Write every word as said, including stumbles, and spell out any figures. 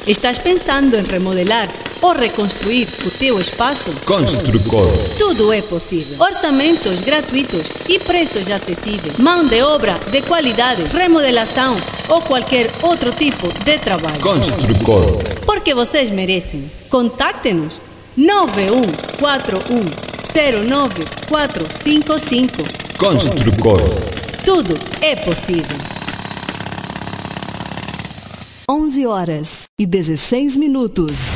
Estás pensando em remodelar ou reconstruir o teu espaço? Construcor. Tudo é possível. Orçamentos gratuitos e preços acessíveis. Mão de obra de qualidade, remodelação ou qualquer outro tipo de trabalho. Construcor. Porque vocês merecem. Contacte-nos nove um quatro um zero nove quatro cinco cinco. Construcor. Tudo é possível. onze horas e dezesseis minutos.